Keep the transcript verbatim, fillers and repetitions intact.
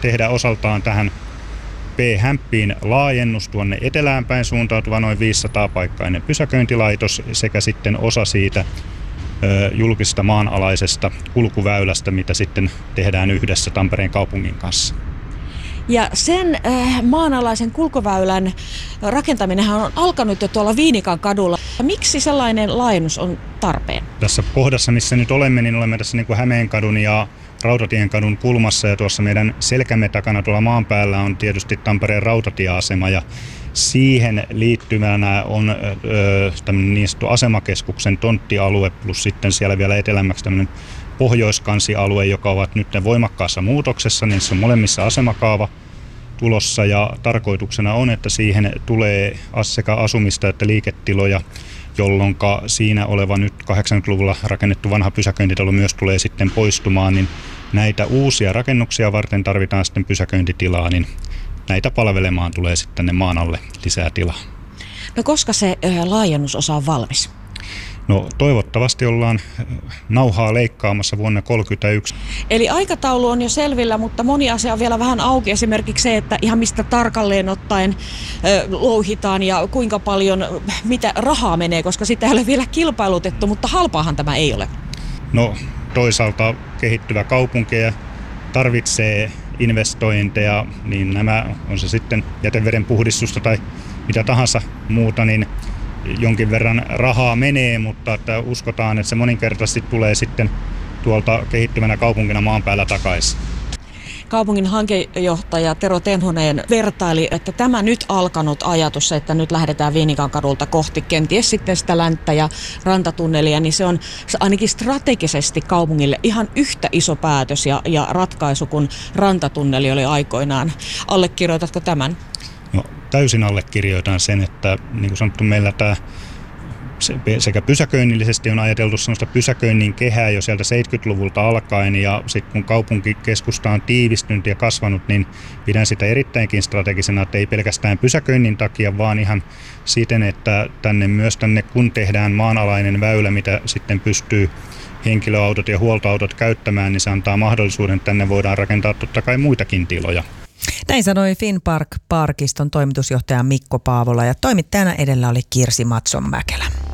tehdä osaltaan tähän P-Hämppiin laajennus tuonne etelään päin suuntautuva noin viisisataa paikkainen pysäköintilaitos sekä sitten osa siitä ö, julkisesta maanalaisesta kulkuväylästä, mitä sitten tehdään yhdessä Tampereen kaupungin kanssa. Ja sen äh, maanalaisen kulkuväylän rakentaminenhan on alkanut jo tuolla Viinikan kadulla. Miksi sellainen laajennus on tarpeen? Tässä kohdassa, missä nyt olemme, niin olemme tässä niin kuin Hämeenkadun ja Rautatienkadun kulmassa, ja tuossa meidän selkämme takana tuolla maan päällä on tietysti Tampereen rautatieasema, ja siihen liittyvänä on ö, tämmöinen niin sanottu asemakeskuksen tonttialue, plus sitten siellä vielä etelämmäksi tämmöinen pohjoiskansialue, joka ovat nyt voimakkaassa muutoksessa, niin se on molemmissa asemakaava tulossa, ja tarkoituksena on, että siihen tulee sekä asumista että liiketiloja, jolloin siinä oleva nyt kahdeksankymmentäluvulla rakennettu vanha pysäköintitalo myös tulee sitten poistumaan, niin näitä uusia rakennuksia varten tarvitaan sitten pysäköintitilaa, niin näitä palvelemaan tulee sitten tänne maan alle lisää tilaa. No koska se laajennusosa on valmis? No toivottavasti ollaan nauhaa leikkaamassa vuonna tuhatyhdeksänsataakolmekymmentäyksi. Eli aikataulu on jo selvillä, mutta moni asia on vielä vähän auki. Esimerkiksi se, että ihan mistä tarkalleen ottaen ö, louhitaan ja kuinka paljon, mitä rahaa menee, koska sitä ei ole vielä kilpailutettu, mutta halpaahan tämä ei ole. No toisaalta kehittyvä kaupunki tarvitsee investointeja, niin nämä on se sitten jäteveden puhdistusta tai mitä tahansa muuta, niin jonkin verran rahaa menee, mutta että uskotaan, että se moninkertaisesti tulee sitten tuolta kehittyvänä kaupunkina maan päällä takaisin. Kaupungin hankejohtaja Tero Tenhonen vertaili, että tämä nyt alkanut ajatus, että nyt lähdetään Viinikan kadulta kohti kenties sitten sitä länttä ja rantatunnelia, niin se on ainakin strategisesti kaupungille ihan yhtä iso päätös ja, ja ratkaisu kuin rantatunneli oli aikoinaan. Allekirjoitatko tämän? No, täysin allekirjoitan sen, että niin kuin sanottu, meillä tämä sekä pysäköinnillisesti on ajateltu sellaista pysäköinnin kehää jo sieltä seitsemänkymmentäluvulta alkaen, ja sitten kun kaupunkikeskusta on tiivistynyt ja kasvanut, niin pidän sitä erittäinkin strategisena, että ei pelkästään pysäköinnin takia, vaan ihan siten, että tänne myös tänne kun tehdään maanalainen väylä, mitä sitten pystyy henkilöautot ja huoltoautot käyttämään, niin se antaa mahdollisuuden, että tänne voidaan rakentaa totta kai muitakin tiloja. Näin sanoi Finnpark Parkiston toimitusjohtaja Mikko Paavola, ja toimittajana edellä oli Kirsi Matson-Mäkelä.